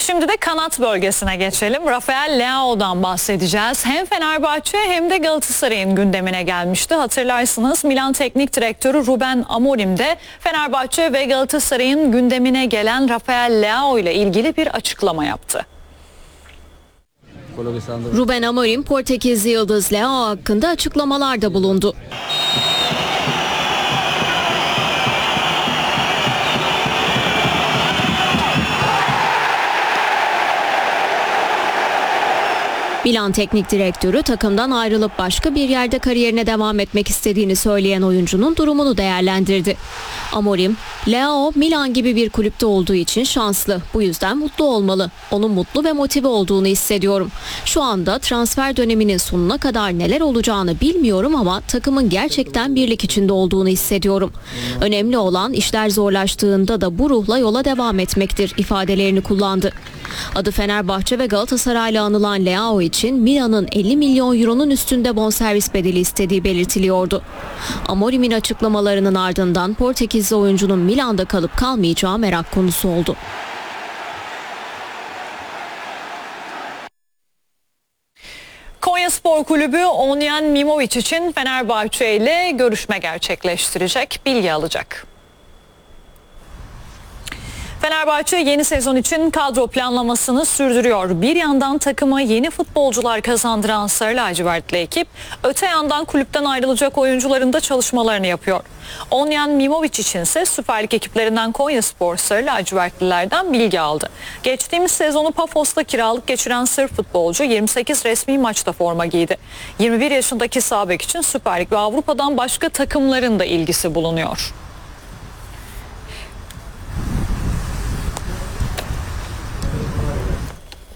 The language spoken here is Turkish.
Şimdi de kanat bölgesine geçelim. Rafael Leao'dan bahsedeceğiz. Hem Fenerbahçe hem de Galatasaray'ın gündemine gelmişti. Hatırlarsınız Milan Teknik Direktörü Ruben Amorim de Fenerbahçe ve Galatasaray'ın gündemine gelen Rafael Leao ile ilgili bir açıklama yaptı. Ruben Amorim Portekizli yıldız Leao hakkında açıklamalarda bulundu. Milan Teknik Direktörü takımdan ayrılıp başka bir yerde kariyerine devam etmek istediğini söyleyen oyuncunun durumunu değerlendirdi. Amorim, "Leao Milan gibi bir kulüpte olduğu için şanslı. Bu yüzden mutlu olmalı. Onun mutlu ve motive olduğunu hissediyorum. Şu anda transfer döneminin sonuna kadar neler olacağını bilmiyorum ama takımın gerçekten birlik içinde olduğunu hissediyorum. Önemli olan işler zorlaştığında da bu ruhla yola devam etmektir" ifadelerini kullandı. Adı Fenerbahçe ve Galatasaray'la anılan Leao için Milan'ın 50 milyon euronun üstünde bonservis bedeli istediği belirtiliyordu. Amorim'in açıklamalarının ardından Portekizli oyuncunun Milan'da kalıp kalmayacağı merak konusu oldu. Konyaspor Kulübü Onyan Mimovic için Fenerbahçe ile görüşme gerçekleştirecek, bilgi alacak. Fenerbahçe yeni sezon için kadro planlamasını sürdürüyor. Bir yandan takıma yeni futbolcular kazandıran Sarı Lacivertli ekip, öte yandan kulüpten ayrılacak oyuncuların da çalışmalarını yapıyor. Onyan Mimovic içinse Süper Lig ekiplerinden Konyaspor Sarı Lacivertlilerden bilgi aldı. Geçtiğimiz sezonu Pafos'ta kiralık geçiren Sırp futbolcu 28 resmi maçta forma giydi. 21 yaşındaki sağ bek için Süper Lig ve Avrupa'dan başka takımların da ilgisi bulunuyor.